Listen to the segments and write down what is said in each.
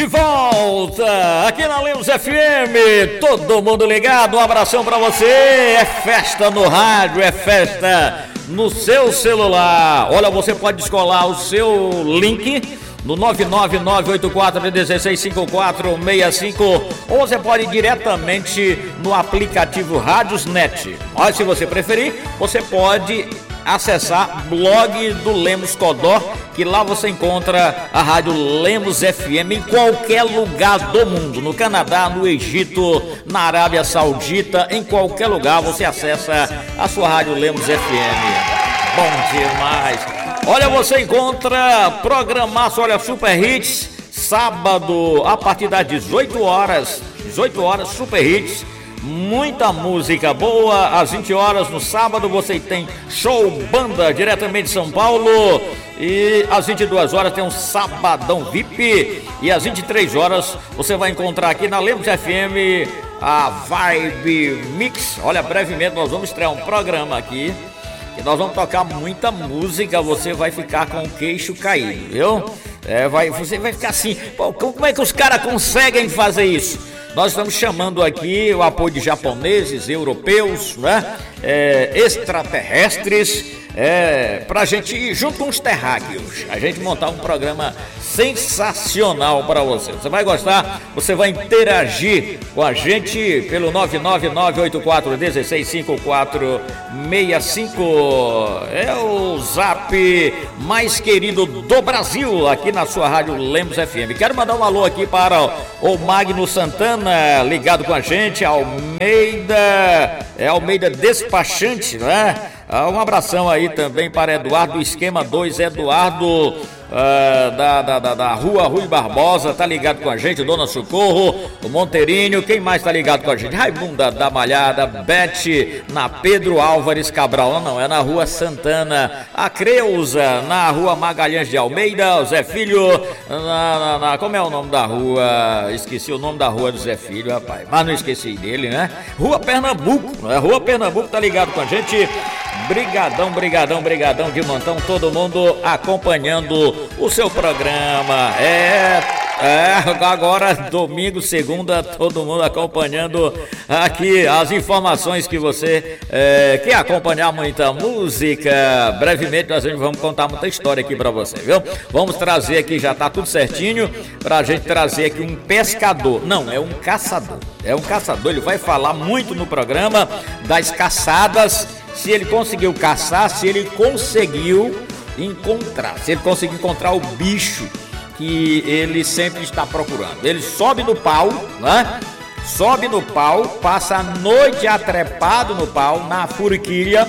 De volta aqui na Lemos FM, todo mundo ligado, um abração pra você. É festa no rádio, é festa no seu celular. Olha, você pode descolar o seu link no 99984165465 ou você pode ir diretamente no aplicativo Rádiosnet. Olha, se você preferir, você pode acessar blog do Lemos Codó, que lá você encontra a rádio Lemos FM em qualquer lugar do mundo, no Canadá, no Egito, na Arábia Saudita, em qualquer lugar você acessa a sua rádio Lemos FM. Bom demais! Olha, você encontra programaço, olha, Super Hits, sábado a partir das 18 horas, Super Hits. Muita música boa. Às 20 horas no sábado você tem show banda diretamente de São Paulo. E às 22 horas tem um sabadão VIP. E às 23 horas você vai encontrar aqui na Lemos FM a Vibe Mix. Olha, brevemente nós vamos estrear um programa aqui e nós vamos tocar muita música. Você vai ficar com o queixo caído, viu? Você vai ficar assim, pô, como é que os caras conseguem fazer isso? Nós estamos chamando aqui o apoio de japoneses, europeus, né? Extraterrestres, pra gente ir junto com os terráqueos, a gente montar um programa sensacional para você. Você vai gostar, você vai interagir com a gente pelo 99984165465. É o zap mais querido do Brasil, aqui na sua rádio Lemos FM. Quero mandar um alô aqui para o Magno Santana, ligado com a gente, Almeida Despachante, né? Um abração aí também para Eduardo, Esquema 2, Eduardo da Rua Rui Barbosa, tá ligado com a gente, Dona Socorro, o Monteirinho, quem mais tá ligado com a gente? Raimunda da Malhada, Bete, na Pedro Álvares Cabral, não, é na Rua Santana, a Creuza, na Rua Magalhães de Almeida, o Zé Filho, como é o nome da rua? Esqueci o nome da rua do Zé Filho, rapaz, mas não esqueci dele, né? Rua Pernambuco, né? Rua Pernambuco tá ligado com a gente. Brigadão de montão, todo mundo acompanhando o seu programa. Agora domingo, segunda, todo mundo acompanhando aqui as informações que você quer acompanhar muita música. Brevemente nós vamos contar muita história aqui pra você, viu? Vamos trazer aqui, já tá tudo certinho, pra gente trazer aqui um pescador. Não, é um caçador. É um caçador, ele vai falar muito no programa das caçadas, se ele conseguiu caçar, se ele conseguiu encontrar o bicho que ele sempre está procurando. Ele sobe no pau, né? Sobe no pau, passa a noite atrepado no pau, na furiquilha,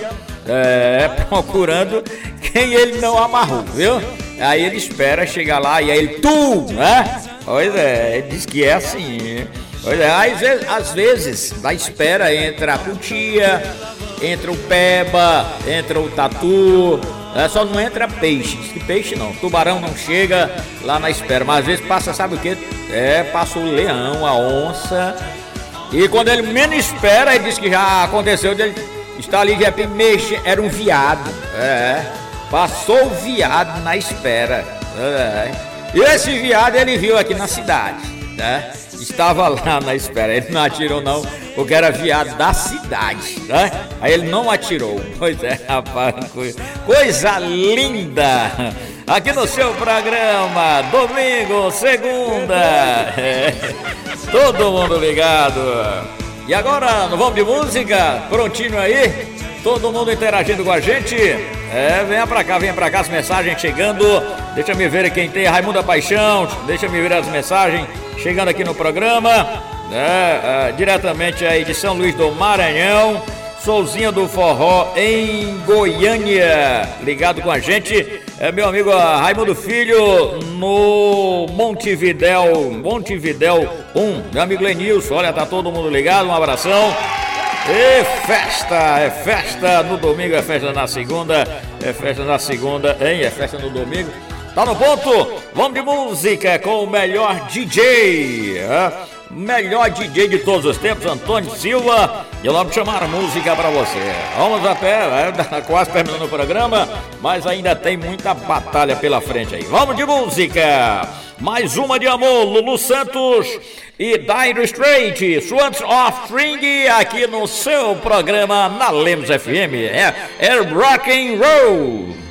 procurando quem ele não amarrou, viu? Aí ele espera chegar lá e aí ele, né? Pois é, ele diz que é assim. Pois é, às vezes, na espera entra a cutia, entra o peba, entra o tatu, só não entra peixe, diz que peixe não, tubarão não chega lá na espera, mas às vezes passa, sabe o que? Passa o leão, a onça, e quando ele menos espera, ele diz que já aconteceu, ele está ali de repente, era um viado, passou o viado na espera, e esse viado ele viu aqui na cidade, né? Estava lá na espera, ele não atirou não, porque era viado da cidade, né? Aí ele não atirou, pois é, rapaz, coisa linda, aqui no seu programa, domingo, segunda, todo mundo ligado. E agora, vamos de música, prontinho aí, todo mundo interagindo com a gente, venha pra cá, as mensagens chegando, deixa eu ver quem tem, Raimunda Paixão, deixa eu ver as mensagens chegando aqui no programa, diretamente aí de São Luís do Maranhão, Souzinha do Forró em Goiânia, ligado com a gente, meu amigo Raimundo Filho no Montevidéu 1, meu amigo Lenilson, olha, tá todo mundo ligado, um abração. É festa no domingo, é festa na segunda, é festa no domingo. Tá no ponto? Vamos de música com o melhor DJ, melhor DJ de todos os tempos, Antônio Silva. E eu vou chamar a música pra você. Vamos até, quase terminando o programa, mas ainda tem muita batalha pela frente aí. Vamos de música! Mais uma de amor, Lulu Santos e Dire Straits, Swans of String, aqui no seu programa na Lemos FM. É rock and roll.